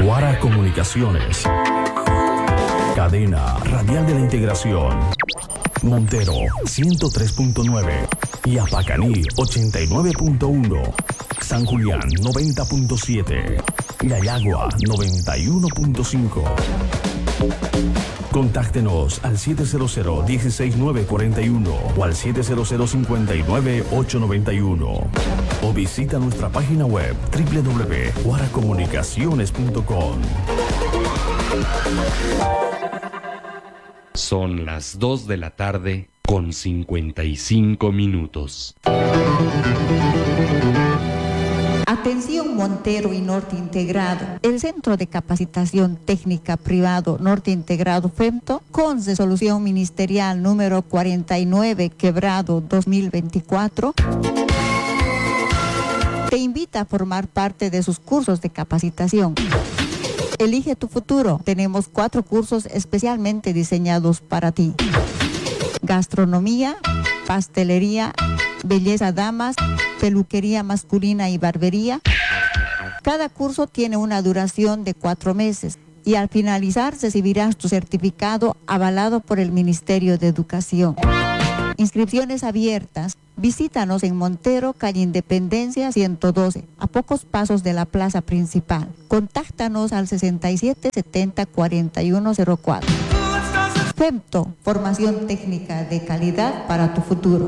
Guara Comunicaciones. Cadena Radial de la Integración. Montero 103.9 y Apacaní 89.1. San Julián 90.7. Yayagua 91.5. Contáctenos al 700-16941 o al 700-59-891 o visita nuestra página web www.guaracomunicaciones.com. Son las 2 de la tarde con 55 minutos. Atención Montero y Norte Integrado. El Centro de Capacitación Técnica Privado Norte Integrado FEMTO, con resolución ministerial número 49/2024, te invita a formar parte de sus cursos de capacitación. Elige tu futuro. Tenemos 4 cursos especialmente diseñados para ti: gastronomía, pastelería, belleza damas, peluquería masculina y barbería. Cada curso tiene una duración de 4 meses y al finalizar recibirás tu certificado avalado por el Ministerio de Educación. Inscripciones abiertas. Visítanos en Montero, calle Independencia 112, a pocos pasos de la plaza principal. Contáctanos al 67 70 4104. FEMTO, formación técnica de calidad para tu futuro.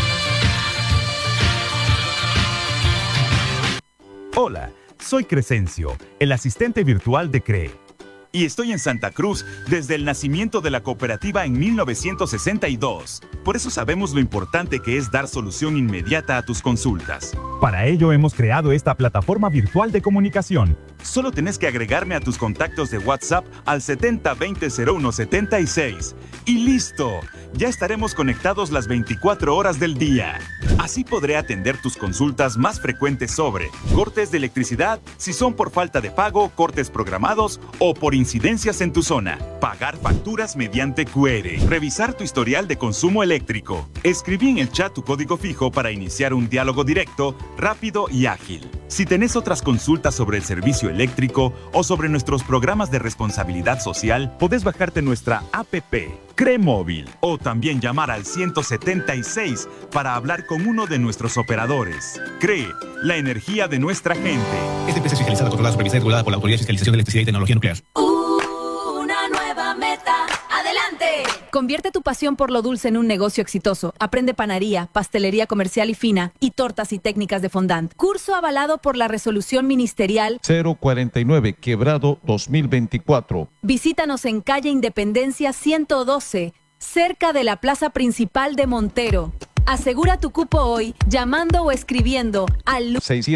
Hola, soy Crescencio, el asistente virtual de CREE. Y estoy en Santa Cruz desde el nacimiento de la cooperativa en 1962. Por eso sabemos lo importante que es dar solución inmediata a tus consultas. Para ello hemos creado esta plataforma virtual de comunicación. Solo tenés que agregarme a tus contactos de WhatsApp al 70200176. ¡Y listo! Ya estaremos conectados las 24 horas del día. Así podré atender tus consultas más frecuentes sobre cortes de electricidad, si son por falta de pago, cortes programados o por incidencias en tu zona. Pagar facturas mediante QR. Revisar tu historial de consumo eléctrico. Escribí en el chat tu código fijo para iniciar un diálogo directo, rápido y ágil. Si tenés otras consultas sobre el servicio eléctrico o sobre nuestros programas de responsabilidad social, podés bajarte nuestra APP, CREE Móvil, o también llamar al 176 para hablar con uno de nuestros operadores. CREE, la energía de nuestra gente. Esta empresa es fiscalizada, controlada, supervisada y regulada por la Autoridad de Fiscalización de Electricidad y Tecnología Nuclear. Una nueva meta. ¡Adelante! Convierte tu pasión por lo dulce en un negocio exitoso. Aprende panadería, pastelería comercial y fina y tortas y técnicas de fondant. Curso avalado por la resolución ministerial 049 Quebrado 2024. Visítanos en calle Independencia 112, cerca de la plaza principal de Montero. Asegura tu cupo hoy llamando o escribiendo al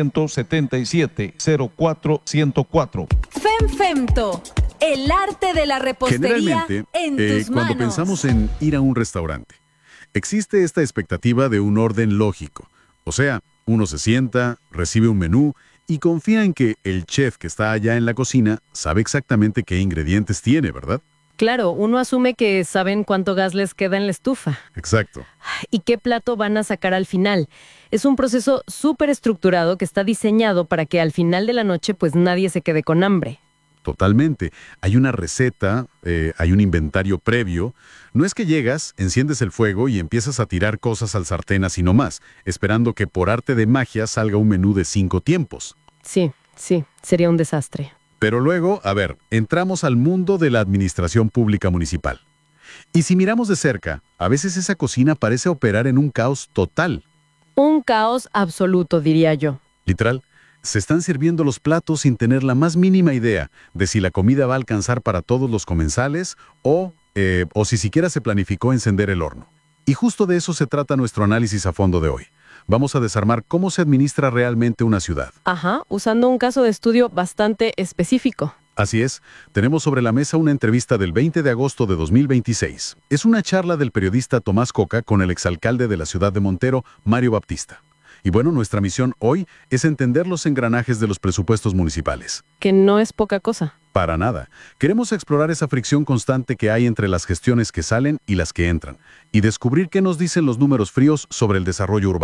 677-04-104. FEMTO, el arte de la repostería en tus manos. Cuando pensamos en ir a un restaurante, existe esta expectativa de un orden lógico. O sea, uno se sienta, recibe un menú y confía en que el chef que está allá en la cocina sabe exactamente qué ingredientes tiene, ¿verdad? Claro, uno asume que saben cuánto gas les queda en la estufa. Exacto. ¿Y qué plato van a sacar al final? Es un proceso súper estructurado que está diseñado para que al final de la noche pues nadie se quede con hambre. Totalmente. Hay una receta, hay un inventario previo. No es que llegas, enciendes el fuego y empiezas a tirar cosas al sartén así nomás, esperando que por arte de magia salga un menú de 5 tiempos. Sí, sería un desastre. Pero luego, entramos al mundo de la administración pública municipal. Y si miramos de cerca, a veces esa cocina parece operar en un caos total. Un caos absoluto, diría yo. Literal, se están sirviendo los platos sin tener la más mínima idea de si la comida va a alcanzar para todos los comensales o si siquiera se planificó encender el horno. Y justo de eso se trata nuestro análisis a fondo de hoy. Vamos a desarmar cómo se administra realmente una ciudad. Ajá, usando un caso de estudio bastante específico. Así es, tenemos sobre la mesa una entrevista del 20 de agosto de 2026. Es una charla del periodista Tomás Coca con el exalcalde de la ciudad de Montero, Mario Baptista. Y bueno, nuestra misión hoy es entender los engranajes de los presupuestos municipales. Que no es poca cosa. Para nada. Queremos explorar esa fricción constante que hay entre las gestiones que salen y las que entran, y descubrir qué nos dicen los números fríos sobre el desarrollo urbano.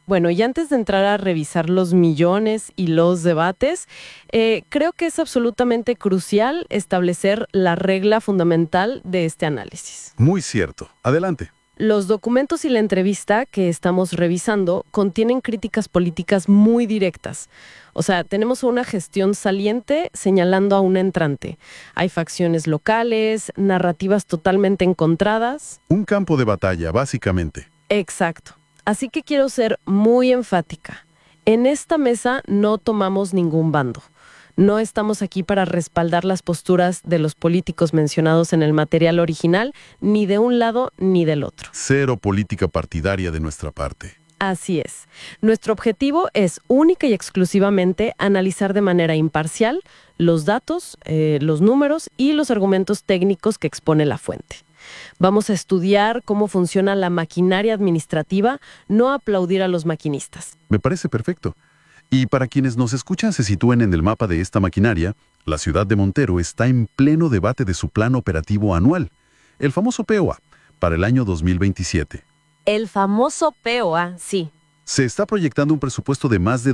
Bueno, y antes de entrar a revisar los millones y los debates, creo que es absolutamente crucial establecer la regla fundamental de este análisis. Muy cierto. Adelante. Los documentos y la entrevista que estamos revisando contienen críticas políticas muy directas. O sea, tenemos una gestión saliente señalando a una entrante. Hay facciones locales, narrativas totalmente encontradas. Un campo de batalla, básicamente. Exacto. Así que quiero ser muy enfática. En esta mesa no tomamos ningún bando. No estamos aquí para respaldar las posturas de los políticos mencionados en el material original, ni de un lado ni del otro. Cero política partidaria de nuestra parte. Así es. Nuestro objetivo es única y exclusivamente analizar de manera imparcial los datos, los números y los argumentos técnicos que expone la fuente. Vamos a estudiar cómo funciona la maquinaria administrativa, no aplaudir a los maquinistas. Me parece perfecto. Y para quienes nos escuchan se sitúen en el mapa de esta maquinaria, la ciudad de Montero está en pleno debate de su plan operativo anual, el famoso POA, para el año 2027. El famoso POA, sí. Se está proyectando un presupuesto de más de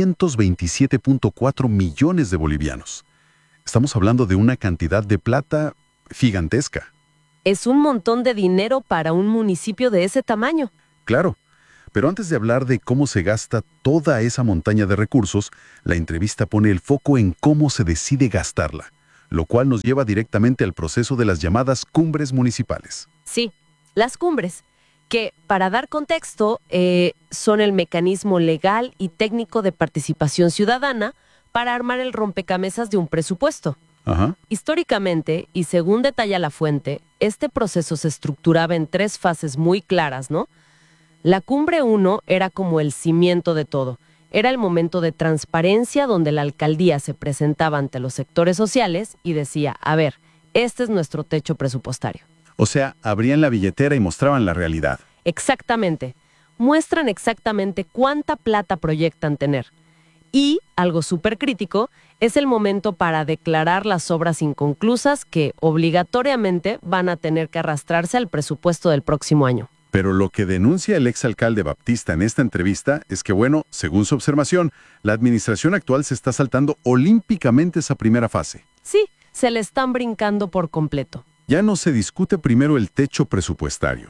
227.4 millones de bolivianos. Estamos hablando de una cantidad de plata gigantesca. Es un montón de dinero para un municipio de ese tamaño. Claro, pero antes de hablar de cómo se gasta toda esa montaña de recursos, la entrevista pone el foco en cómo se decide gastarla, lo cual nos lleva directamente al proceso de las llamadas cumbres municipales. Sí, las cumbres, que, para dar contexto, son el mecanismo legal y técnico de participación ciudadana para armar el rompecabezas de un presupuesto. Ajá. Históricamente, y según detalla la fuente, este proceso se estructuraba en 3 fases muy claras, ¿no? La cumbre 1 era como el cimiento de todo. Era el momento de transparencia donde la alcaldía se presentaba ante los sectores sociales y decía, a ver, este es nuestro techo presupuestario. O sea, abrían la billetera y mostraban la realidad. Exactamente. Muestran exactamente cuánta plata proyectan tener. Y, algo súper crítico, es el momento para declarar las obras inconclusas que obligatoriamente van a tener que arrastrarse al presupuesto del próximo año. Pero lo que denuncia el exalcalde Baptista en esta entrevista es que, bueno, según su observación, la administración actual se está saltando olímpicamente esa primera fase. Sí, se le están brincando por completo. Ya no se discute primero el techo presupuestario.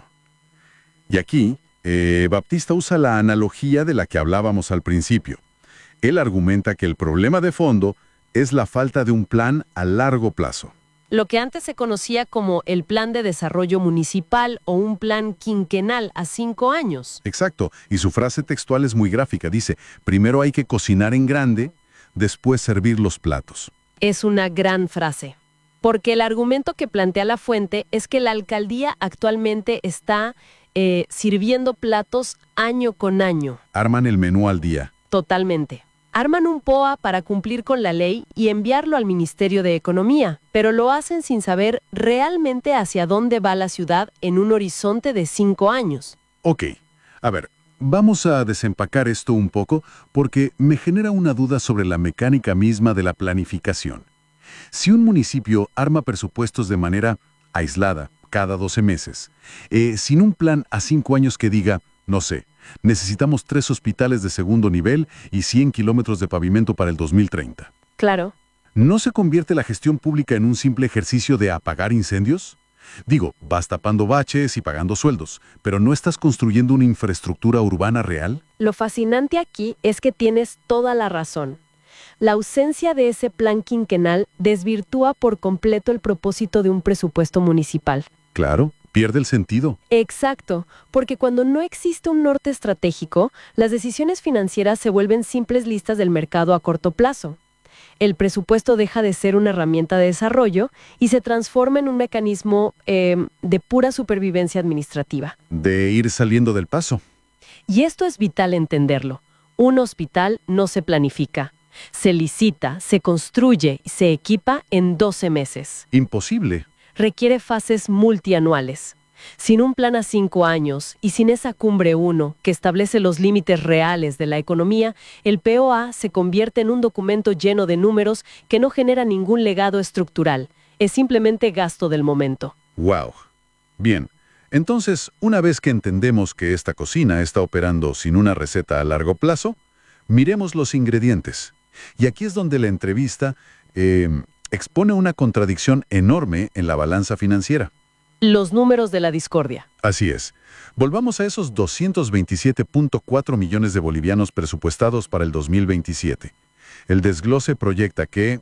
Y aquí, Baptista usa la analogía de la que hablábamos al principio. Él argumenta que el problema de fondo es la falta de un plan a largo plazo. Lo que antes se conocía como el Plan de Desarrollo Municipal o un plan quinquenal a 5 años. Exacto, y su frase textual es muy gráfica. Dice, primero hay que cocinar en grande, después servir los platos. Es una gran frase, porque el argumento que plantea la fuente es que la alcaldía actualmente está sirviendo platos año con año. Arman el menú al día. Totalmente. Arman un POA para cumplir con la ley y enviarlo al Ministerio de Economía, pero lo hacen sin saber realmente hacia dónde va la ciudad en un horizonte de 5 años. Ok, a ver, vamos a desempacar esto un poco porque me genera una duda sobre la mecánica misma de la planificación. Si un municipio arma presupuestos de manera aislada, cada 12 meses, sin un plan a 5 años que diga, no sé, necesitamos 3 hospitales de segundo nivel y 100 kilómetros de pavimento para el 2030. Claro. ¿No se convierte la gestión pública en un simple ejercicio de apagar incendios? Digo, vas tapando baches y pagando sueldos, pero ¿no estás construyendo una infraestructura urbana real? Lo fascinante aquí es que tienes toda la razón. La ausencia de ese plan quinquenal desvirtúa por completo el propósito de un presupuesto municipal. Claro. Pierde el sentido. Exacto, porque cuando no existe un norte estratégico, las decisiones financieras se vuelven simples listas del mercado a corto plazo. El presupuesto deja de ser una herramienta de desarrollo y se transforma en un mecanismo de pura supervivencia administrativa. De ir saliendo del paso. Y esto es vital entenderlo. Un hospital no se planifica. Se licita, se construye y se equipa en 12 meses. Imposible. Requiere fases multianuales. Sin un plan a 5 años y sin esa cumbre 1 que establece los límites reales de la economía, el POA se convierte en un documento lleno de números que no genera ningún legado estructural. Es simplemente gasto del momento. ¡Wow! Bien, Entonces, una vez que entendemos que esta cocina está operando sin una receta a largo plazo, miremos los ingredientes. Y aquí es donde la entrevista expone una contradicción enorme en la balanza financiera. Los números de la discordia. Así es. Volvamos a esos 227.4 millones de bolivianos presupuestados para el 2027. El desglose proyecta que,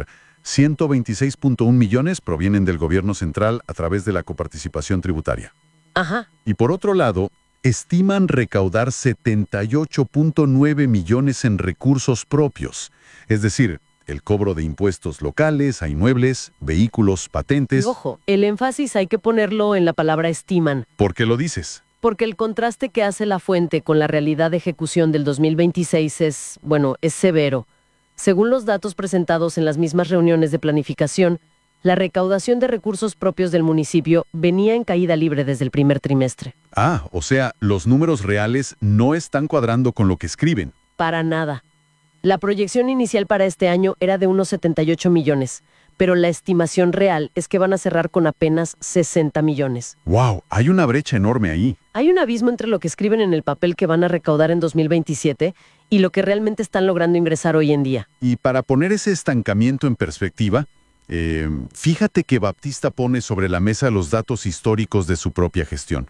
126.1 millones provienen del gobierno central a través de la coparticipación tributaria. Ajá. Y por otro lado, estiman recaudar 78.9 millones en recursos propios, es decir, el cobro de impuestos locales a inmuebles, vehículos, patentes. Y ojo, el énfasis hay que ponerlo en la palabra estiman. ¿Por qué lo dices? Porque el contraste que hace la fuente con la realidad de ejecución del 2026 es severo. Según los datos presentados en las mismas reuniones de planificación, la recaudación de recursos propios del municipio venía en caída libre desde el primer trimestre. Ah, o sea, los números reales no están cuadrando con lo que escriben. Para nada. La proyección inicial para este año era de unos 78 millones, pero la estimación real es que van a cerrar con apenas 60 millones. ¡Wow! Hay una brecha enorme ahí. Hay un abismo entre lo que escriben en el papel que van a recaudar en 2027 y lo que realmente están logrando ingresar hoy en día. Y para poner ese estancamiento en perspectiva, fíjate que Baptista pone sobre la mesa los datos históricos de su propia gestión.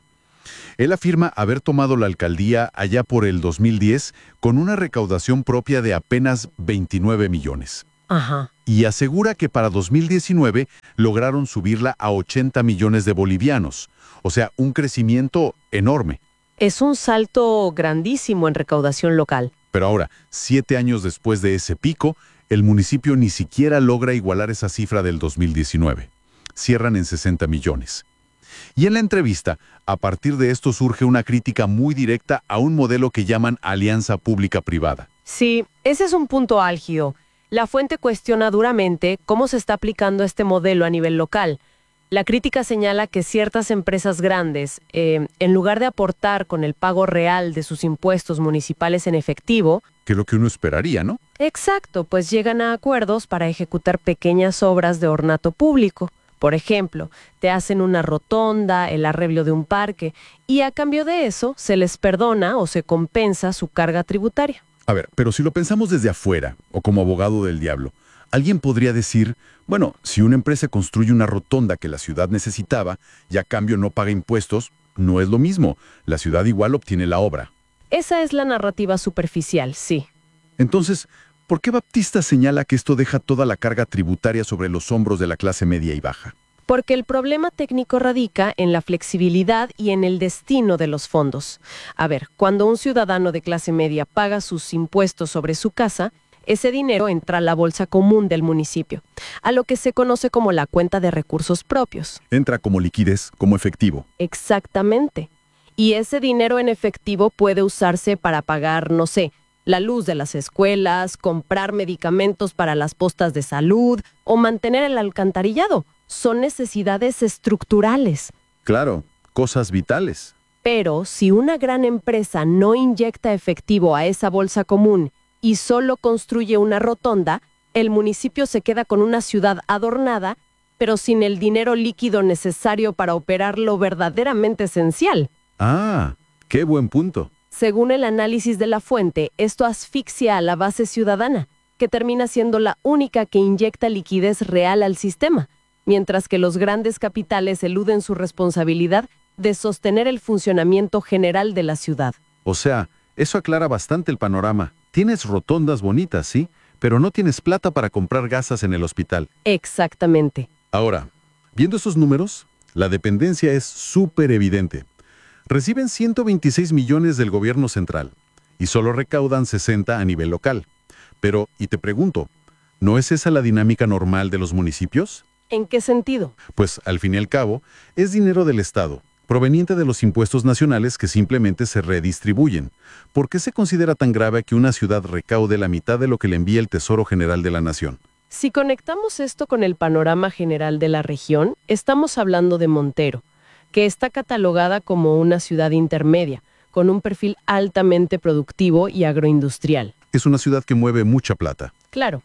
Él afirma haber tomado la alcaldía allá por el 2010 con una recaudación propia de apenas 29 millones. Ajá. Y asegura que para 2019 lograron subirla a 80 millones de bolivianos. O sea, un crecimiento enorme. Es un salto grandísimo en recaudación local. Pero ahora, 7 años después de ese pico, el municipio ni siquiera logra igualar esa cifra del 2019. Cierran en 60 millones. Y en la entrevista, a partir de esto surge una crítica muy directa a un modelo que llaman alianza pública-privada. Sí, ese es un punto álgido. La fuente cuestiona duramente cómo se está aplicando este modelo a nivel local. La crítica señala que ciertas empresas grandes, en lugar de aportar con el pago real de sus impuestos municipales en efectivo... Que es lo que uno esperaría, ¿no? Exacto, pues llegan a acuerdos para ejecutar pequeñas obras de ornato público. Por ejemplo, te hacen una rotonda, el arreglo de un parque, y a cambio de eso se les perdona o se compensa su carga tributaria. A ver, pero si lo pensamos desde afuera, o como abogado del diablo, alguien podría decir, bueno, si una empresa construye una rotonda que la ciudad necesitaba y a cambio no paga impuestos, no es lo mismo. La ciudad igual obtiene la obra. Esa es la narrativa superficial, sí. Entonces, ¿por qué Baptista señala que esto deja toda la carga tributaria sobre los hombros de la clase media y baja? Porque el problema técnico radica en la flexibilidad y en el destino de los fondos. A ver, cuando un ciudadano de clase media paga sus impuestos sobre su casa, ese dinero entra a la bolsa común del municipio, a lo que se conoce como la cuenta de recursos propios. Entra como liquidez, como efectivo. Exactamente. Y ese dinero en efectivo puede usarse para pagar, no sé, la luz de las escuelas, comprar medicamentos para las postas de salud o mantener el alcantarillado. Son necesidades estructurales. Claro, cosas vitales. Pero si una gran empresa no inyecta efectivo a esa bolsa común y solo construye una rotonda, el municipio se queda con una ciudad adornada, pero sin el dinero líquido necesario para operar lo verdaderamente esencial. Ah, qué buen punto. Según el análisis de la fuente, esto asfixia a la base ciudadana, que termina siendo la única que inyecta liquidez real al sistema, mientras que los grandes capitales eluden su responsabilidad de sostener el funcionamiento general de la ciudad. O sea, eso aclara bastante el panorama. Tienes rotondas bonitas, sí, pero no tienes plata para comprar gasas en el hospital. Exactamente. Ahora, viendo esos números, la dependencia es súper evidente. Reciben 126 millones del gobierno central y solo recaudan 60 a nivel local. Pero, y te pregunto, ¿no es esa la dinámica normal de los municipios? ¿En qué sentido? Pues, al fin y al cabo, es dinero del Estado, proveniente de los impuestos nacionales que simplemente se redistribuyen. ¿Por qué se considera tan grave que una ciudad recaude la mitad de lo que le envía el Tesoro General de la Nación? Si conectamos esto con el panorama general de la región, estamos hablando de Montero, que está catalogada como una ciudad intermedia, con un perfil altamente productivo y agroindustrial. Es una ciudad que mueve mucha plata. Claro.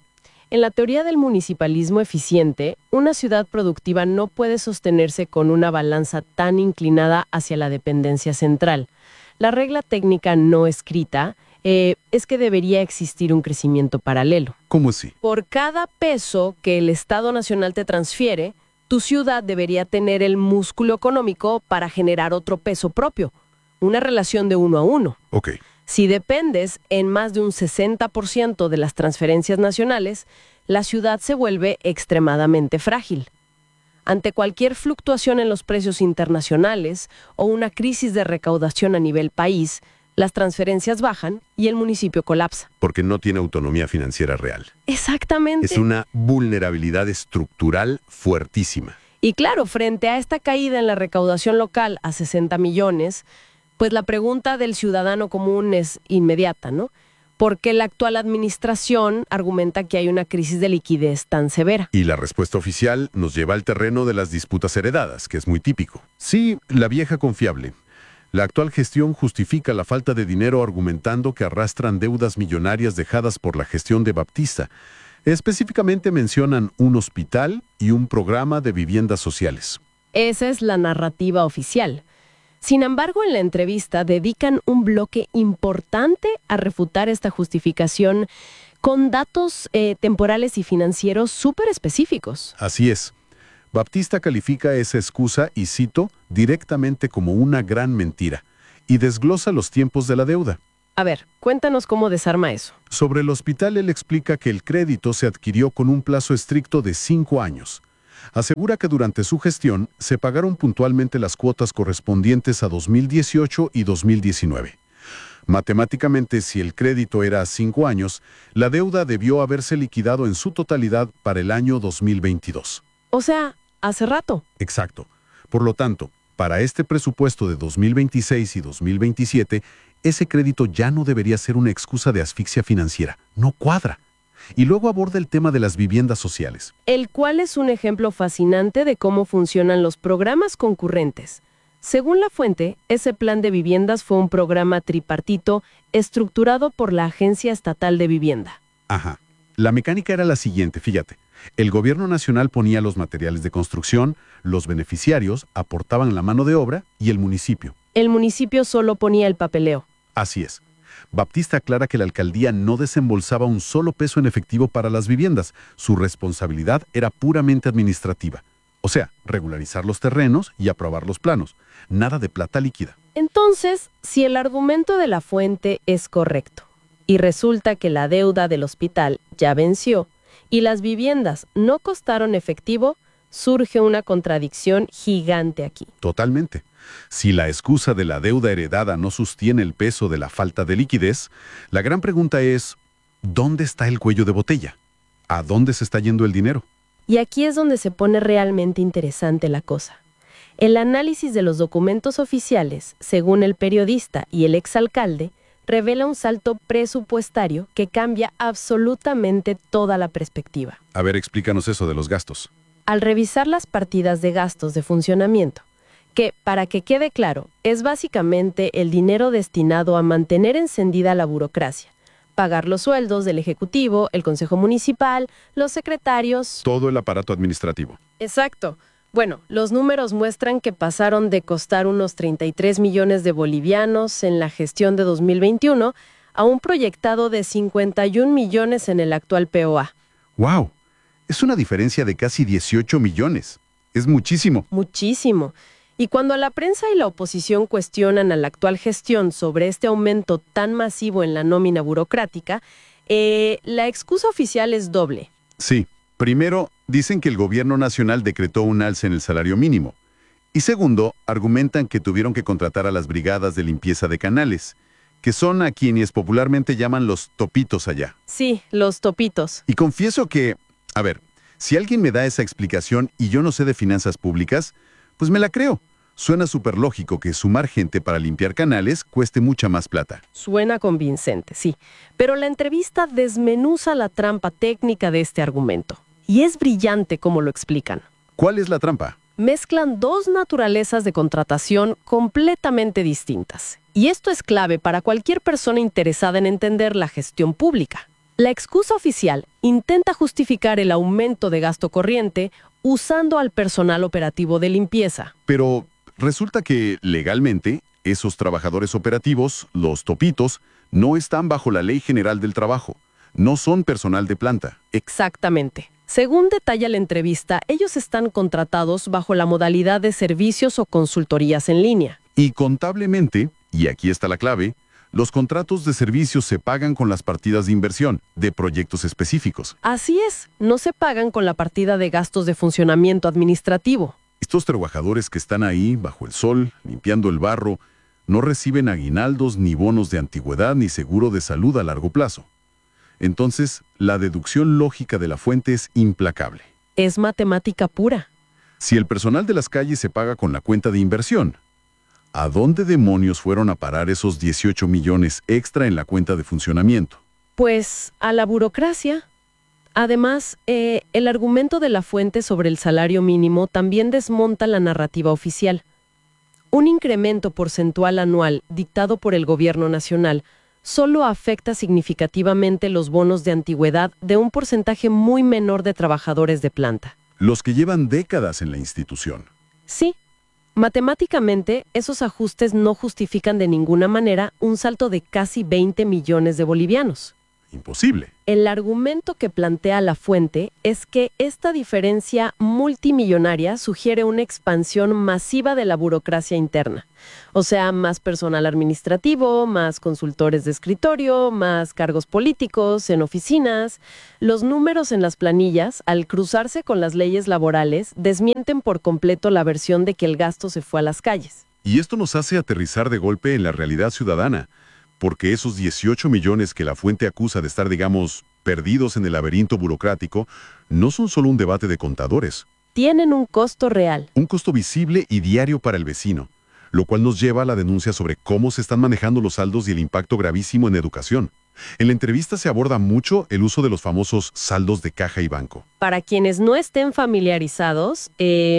En la teoría del municipalismo eficiente, una ciudad productiva no puede sostenerse con una balanza tan inclinada hacia la dependencia central. La regla técnica no escrita es que debería existir un crecimiento paralelo. ¿Cómo así? Por cada peso que el Estado Nacional te transfiere, tu ciudad debería tener el músculo económico para generar otro peso propio. Una relación de 1 a 1. Ok. Si dependes en más de un 60% de las transferencias nacionales, la ciudad se vuelve extremadamente frágil. Ante cualquier fluctuación en los precios internacionales o una crisis de recaudación a nivel país, las transferencias bajan y el municipio colapsa. Porque no tiene autonomía financiera real. Exactamente. Es una vulnerabilidad estructural fuertísima. Y claro, frente a esta caída en la recaudación local a 60 millones, pues la pregunta del ciudadano común es inmediata, ¿no? ¿Por qué la actual administración argumenta que hay una crisis de liquidez tan severa? Y la respuesta oficial nos lleva al terreno de las disputas heredadas, que es muy típico. Sí, la vieja confiable. La actual gestión justifica la falta de dinero argumentando que arrastran deudas millonarias dejadas por la gestión de Baptista. Específicamente mencionan un hospital y un programa de viviendas sociales. Esa es la narrativa oficial. Sin embargo, en la entrevista dedican un bloque importante a refutar esta justificación con datos temporales y financieros súper específicos. Así es. Baptista califica esa excusa, y cito, directamente como una gran mentira, y desglosa los tiempos de la deuda. A ver, cuéntanos cómo desarma eso. Sobre el hospital, él explica que el crédito se adquirió con un plazo estricto de 5 años. Asegura que durante su gestión se pagaron puntualmente las cuotas correspondientes a 2018 y 2019. Matemáticamente, si el crédito era a 5 años, la deuda debió haberse liquidado en su totalidad para el año 2022. O sea, hace rato. Exacto. Por lo tanto, para este presupuesto de 2026 y 2027, ese crédito ya no debería ser una excusa de asfixia financiera. No cuadra. Y luego aborda el tema de las viviendas sociales. El cual es un ejemplo fascinante de cómo funcionan los programas concurrentes. Según la fuente, ese plan de viviendas fue un programa tripartito estructurado por la Agencia Estatal de Vivienda. Ajá. La mecánica era la siguiente, fíjate. El gobierno nacional ponía los materiales de construcción, los beneficiarios aportaban la mano de obra y el municipio. El municipio solo ponía el papeleo. Así es. Baptista aclara que la alcaldía no desembolsaba un solo peso en efectivo para las viviendas. Su responsabilidad era puramente administrativa. O sea, regularizar los terrenos y aprobar los planos. Nada de plata líquida. Entonces, si el argumento de la fuente es correcto, y resulta que la deuda del hospital ya venció, y las viviendas no costaron efectivo, surge una contradicción gigante aquí. Totalmente. Si la excusa de la deuda heredada no sostiene el peso de la falta de liquidez, la gran pregunta es, ¿dónde está el cuello de botella? ¿A dónde se está yendo el dinero? Y aquí es donde se pone realmente interesante la cosa. El análisis de los documentos oficiales, según el periodista y el exalcalde, revela un salto presupuestario que cambia absolutamente toda la perspectiva. A ver, explícanos eso de los gastos. Al revisar las partidas de gastos de funcionamiento, que, para que quede claro, es básicamente el dinero destinado a mantener encendida la burocracia, pagar los sueldos del Ejecutivo, el Consejo Municipal, los secretarios... Todo el aparato administrativo. Exacto. Bueno, los números muestran que pasaron de costar unos 33 millones de bolivianos en la gestión de 2021 a un proyectado de 51 millones en el actual POA. ¡Wow! Es una diferencia de casi 18 millones. Es muchísimo. Muchísimo. Y cuando la prensa y la oposición cuestionan a la actual gestión sobre este aumento tan masivo en la nómina burocrática, la excusa oficial es doble. Sí. Primero, dicen que el gobierno nacional decretó un alza en el salario mínimo. Y segundo, argumentan que tuvieron que contratar a las brigadas de limpieza de canales, que son a quienes popularmente llaman los topitos allá. Sí, los topitos. Y confieso que, a ver, si alguien me da esa explicación y yo no sé de finanzas públicas, pues me la creo. Suena súper lógico que sumar gente para limpiar canales cueste mucha más plata. Suena convincente, sí. Pero la entrevista desmenuza la trampa técnica de este argumento. Y es brillante como lo explican. ¿Cuál es la trampa? Mezclan dos naturalezas de contratación completamente distintas. Y esto es clave para cualquier persona interesada en entender la gestión pública. La excusa oficial intenta justificar el aumento de gasto corriente usando al personal operativo de limpieza. Pero resulta que, legalmente, esos trabajadores operativos, los topitos, no están bajo la Ley General del Trabajo. No son personal de planta. Exactamente. Según detalla la entrevista, ellos están contratados bajo la modalidad de servicios o consultorías en línea. Y contablemente, y aquí está la clave, los contratos de servicios se pagan con las partidas de inversión de proyectos específicos. Así es, no se pagan con la partida de gastos de funcionamiento administrativo. Estos trabajadores que están ahí, bajo el sol, limpiando el barro, no reciben aguinaldos, ni bonos de antigüedad, ni seguro de salud a largo plazo. Entonces, la deducción lógica de la fuente es implacable. Es matemática pura. Si el personal de las calles se paga con la cuenta de inversión, ¿a dónde demonios fueron a parar esos 18 millones extra en la cuenta de funcionamiento? Pues a la burocracia. Además, el argumento de la fuente sobre el salario mínimo también desmonta la narrativa oficial. Un incremento porcentual anual dictado por el gobierno nacional solo afecta significativamente los bonos de antigüedad de un porcentaje muy menor de trabajadores de planta. Los que llevan décadas en la institución. Sí. Matemáticamente, esos ajustes no justifican de ninguna manera un salto de casi 20 millones de bolivianos. Imposible. El argumento que plantea la fuente es que esta diferencia multimillonaria sugiere una expansión masiva de la burocracia interna. O sea, más personal administrativo, más consultores de escritorio, más cargos políticos en oficinas. Los números en las planillas, al cruzarse con las leyes laborales, desmienten por completo la versión de que el gasto se fue a las calles. Y esto nos hace aterrizar de golpe en la realidad ciudadana. Porque esos 18 millones que la fuente acusa de estar, digamos, perdidos en el laberinto burocrático, no son solo un debate de contadores. Tienen un costo real. Un costo visible y diario para el vecino, lo cual nos lleva a la denuncia sobre cómo se están manejando los saldos y el impacto gravísimo en educación. En la entrevista se aborda mucho el uso de los famosos saldos de caja y banco. Para quienes no estén familiarizados,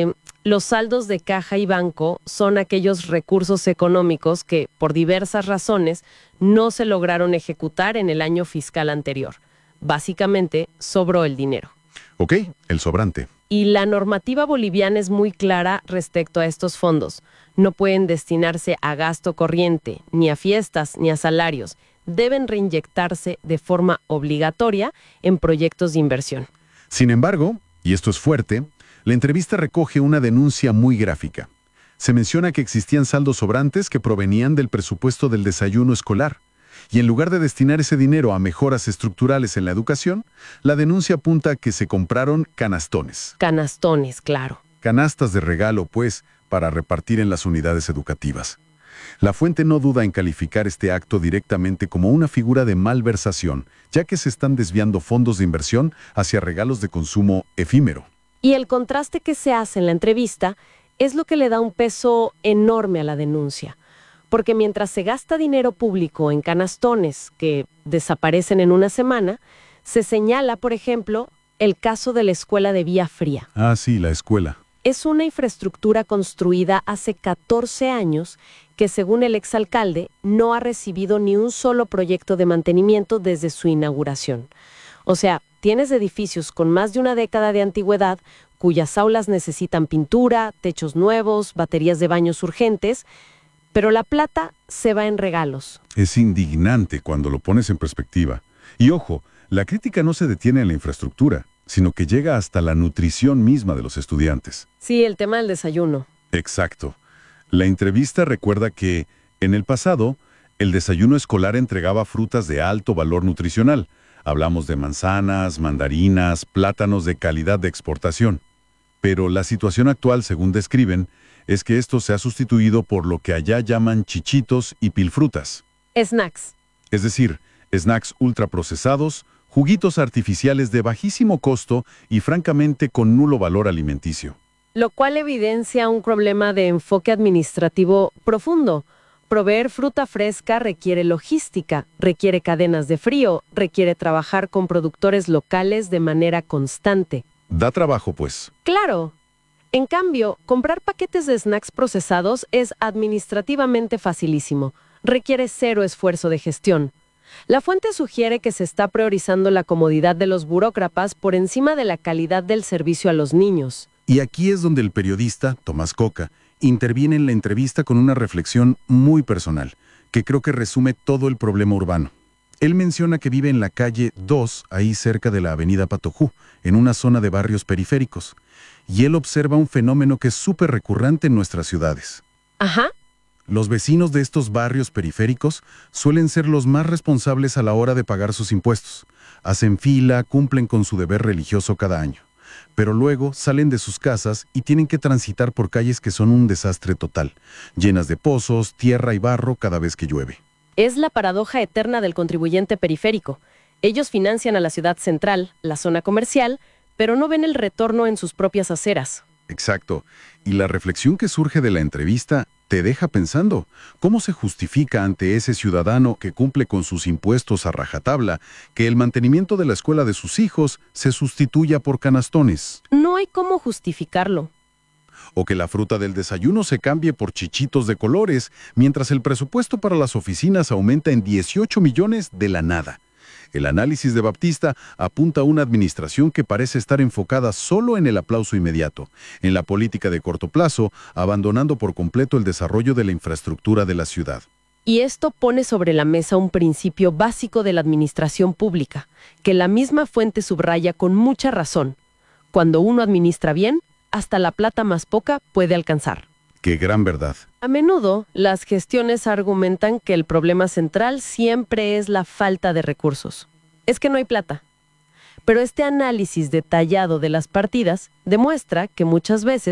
los saldos de caja y banco son aquellos recursos económicos que, por diversas razones, no se lograron ejecutar en el año fiscal anterior. Básicamente, sobró el dinero. Ok, el sobrante. Y la normativa boliviana es muy clara respecto a estos fondos. No pueden destinarse a gasto corriente, ni a fiestas, ni a salarios. Deben reinyectarse de forma obligatoria en proyectos de inversión. Sin embargo, y esto es fuerte, la entrevista recoge una denuncia muy gráfica. Se menciona que existían saldos sobrantes que provenían del presupuesto del desayuno escolar. Y en lugar de destinar ese dinero a mejoras estructurales en la educación, la denuncia apunta a que se compraron canastones. Canastones, claro. Canastas de regalo, pues, para repartir en las unidades educativas. La fuente no duda en calificar este acto directamente como una figura de malversación, ya que se están desviando fondos de inversión hacia regalos de consumo efímero. Y el contraste que se hace en la entrevista es lo que le da un peso enorme a la denuncia. Porque mientras se gasta dinero público en canastones que desaparecen en una semana, se señala, por ejemplo, el caso de la escuela de Vía Fría. Ah, sí, la escuela. Es una infraestructura construida hace 14 años que, según el exalcalde, no ha recibido ni un solo proyecto de mantenimiento desde su inauguración. O sea, tienes edificios con más de una década de antigüedad cuyas aulas necesitan pintura, techos nuevos, baterías de baños urgentes, pero la plata se va en regalos. Es indignante cuando lo pones en perspectiva. Y ojo, la crítica no se detiene en la infraestructura, sino que llega hasta la nutrición misma de los estudiantes. Sí, el tema del desayuno. Exacto. La entrevista recuerda que, en el pasado, el desayuno escolar entregaba frutas de alto valor nutricional. Hablamos de manzanas, mandarinas, plátanos de calidad de exportación. Pero la situación actual, según describen, es que esto se ha sustituido por lo que allá llaman chichitos y pilfrutas. Snacks. Es decir, snacks ultraprocesados, juguitos artificiales de bajísimo costo y francamente con nulo valor alimenticio. Lo cual evidencia un problema de enfoque administrativo profundo. Proveer fruta fresca requiere logística, requiere cadenas de frío, requiere trabajar con productores locales de manera constante. Da trabajo, pues. Claro. En cambio, comprar paquetes de snacks procesados es administrativamente facilísimo. Requiere cero esfuerzo de gestión. La fuente sugiere que se está priorizando la comodidad de los burócratas por encima de la calidad del servicio a los niños. Y aquí es donde el periodista, Tomás Coca, interviene en la entrevista con una reflexión muy personal, que creo que resume todo el problema urbano. Él menciona que vive en la calle 2, ahí cerca de la avenida Patojú, en una zona de barrios periféricos. Y él observa un fenómeno que es súper recurrente en nuestras ciudades. Ajá. Los vecinos de estos barrios periféricos suelen ser los más responsables a la hora de pagar sus impuestos. Hacen fila, cumplen con su deber religioso cada año. Pero luego salen de sus casas y tienen que transitar por calles que son un desastre total, llenas de pozos, tierra y barro cada vez que llueve. Es la paradoja eterna del contribuyente periférico. Ellos financian a la ciudad central, la zona comercial, pero no ven el retorno en sus propias aceras. Exacto. Y la reflexión que surge de la entrevista te deja pensando, ¿cómo se justifica ante ese ciudadano que cumple con sus impuestos a rajatabla que el mantenimiento de la escuela de sus hijos se sustituya por canastones? No hay cómo justificarlo. O que la fruta del desayuno se cambie por chichitos de colores, mientras el presupuesto para las oficinas aumenta en 18 millones de la nada. El análisis de Baptista apunta a una administración que parece estar enfocada solo en el aplauso inmediato, en la política de corto plazo, abandonando por completo el desarrollo de la infraestructura de la ciudad. Y esto pone sobre la mesa un principio básico de la administración pública, que la misma fuente subraya con mucha razón. Cuando uno administra bien, hasta la plata más poca puede alcanzar. ¡Qué gran verdad! A menudo, las gestiones argumentan que el problema central siempre es la falta de recursos. Es que no hay plata. Pero este análisis detallado de las partidas demuestra que muchas veces